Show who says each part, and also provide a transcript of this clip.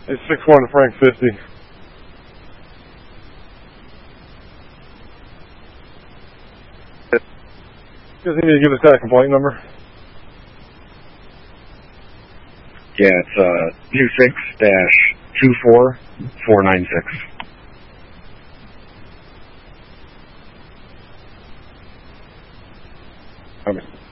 Speaker 1: It's 61 to Frank 50. You guys need me to give this guy a complaint number?
Speaker 2: Yeah, it's 26-24496.
Speaker 1: Okay.